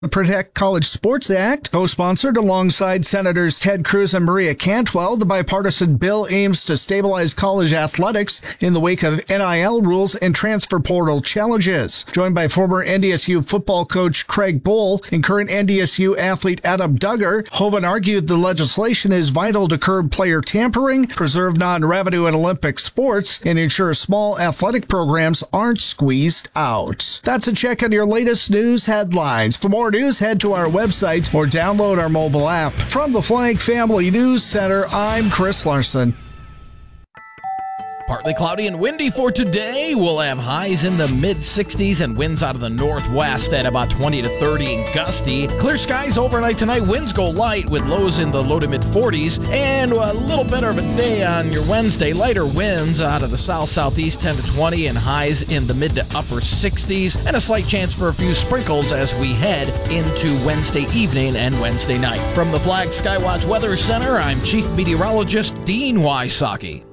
The Protect College Sports Act, co-sponsored alongside Senators Ted Cruz and Maria Cantwell, the bipartisan bill aims to stabilize college athletics in the wake of NIL rules and transfer portal challenges. Joined by former NDSU football coach Craig Bohl and current NDSU athlete Adam Duggar, Hoeven argued the legislation is vital to curb player tampering, preserve non-revenue in Olympic sports, and ensure small athletic programs aren't squeezed out. That's a check on your latest news headlines. For more news, head to our website or download our mobile app. From the Flag Family News Center, I'm Chris Larson. Partly cloudy and windy for today. We'll have highs in the mid-60s and winds out of the northwest at about 20 to 30 and gusty. Clear skies overnight tonight. Winds go light with lows in the low to mid-40s. And a little better of a day on your Wednesday. Lighter winds out of the south-southeast 10 to 20 and highs in the mid to upper 60s. And a slight chance for a few sprinkles as we head into Wednesday evening and Wednesday night. From the Flag Skywatch Weather Center, I'm Chief Meteorologist Dean Wysocki.